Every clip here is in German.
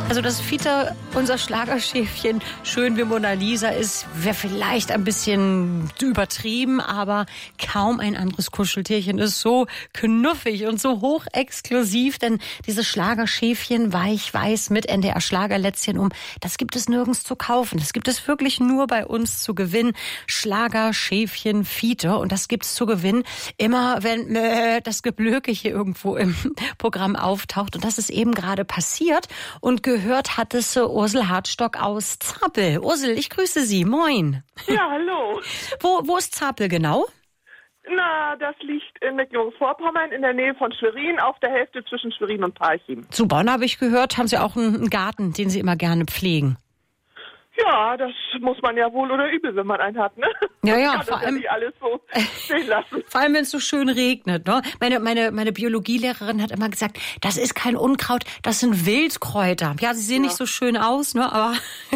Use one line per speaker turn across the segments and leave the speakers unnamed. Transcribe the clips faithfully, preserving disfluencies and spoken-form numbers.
Also, dass Fiete, unser Schlagerschäfchen, schön wie Mona Lisa ist, wäre vielleicht ein bisschen übertrieben, aber kaum ein anderes Kuscheltierchen ist so knuffig und so hochexklusiv, denn dieses Schlagerschäfchen weich-weiß mit N D R Schlagerlätzchen um, das gibt es nirgends zu kaufen. Das gibt es wirklich nur bei uns zu gewinnen. Schlagerschäfchen Fiete, und das gibt es zu gewinnen immer, wenn äh, das Geblöke hier irgendwo im Programm auftaucht, und das ist eben gerade passiert, und gehört hat es Ursel Hartstock aus Zapel. Ursel, ich grüße Sie. Moin.
Ja, hallo.
Wo, wo ist Zapel genau?
Na, das liegt in Mecklenburg-Vorpommern in der Nähe von Schwerin, auf der Hälfte zwischen Schwerin und Parchim.
Super, und habe ich gehört, haben Sie auch einen Garten, den Sie immer gerne pflegen?
Ja, das muss man ja wohl oder übel, wenn man einen hat, ne?
Ja, ja,
kann
vor
das
allem
ja nicht alles so stehen lassen.
Vor allem, wenn es so schön regnet, ne? Meine, meine, meine Biologielehrerin hat immer gesagt, das ist kein Unkraut, das sind Wildkräuter. Ja, sie sehen ja nicht so schön aus, ne? Aber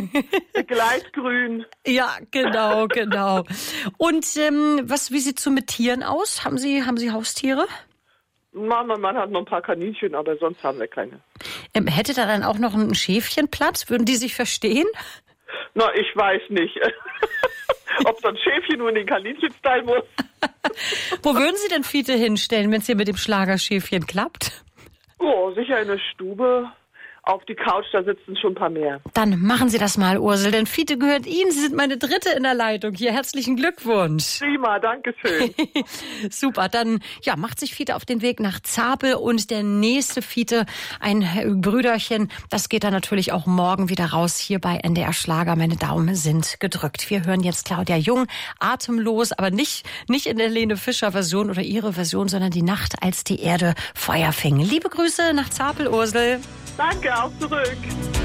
Gleitgrün.
Ja, genau, genau. Und ähm, was, wie sieht's so mit Tieren aus? Haben Sie, haben Sie Haustiere?
Mann, mein Mann hat noch ein paar Kaninchen, aber sonst haben wir keine.
Ähm, hätte da dann auch noch ein Schäfchen Platz? Würden die sich verstehen?
Na, ich weiß nicht. Ob so ein Schäfchen nur in den Kaninchenstall muss.
Wo würden Sie denn Fiete hinstellen, wenn es hier mit dem Schlagerschäfchen klappt?
Oh, sicher in der Stube. Auf die Couch, da sitzen schon ein paar mehr.
Dann machen Sie das mal, Ursel, denn Fiete gehört Ihnen. Sie sind meine dritte in der Leitung hier. Herzlichen Glückwunsch.
Prima, danke schön.
Super, dann ja, macht sich Fiete auf den Weg nach Zapel, und der nächste Fiete, ein Brüderchen, das geht dann natürlich auch morgen wieder raus hier bei N D R Schlager. Meine Daumen sind gedrückt. Wir hören jetzt Claudia Jung, Atemlos, aber nicht, nicht in der Lene Fischer Version oder ihre Version, sondern die Nacht, als die Erde Feuer fing. Liebe Grüße nach Zapel, Ursel.
Danke, auch zurück.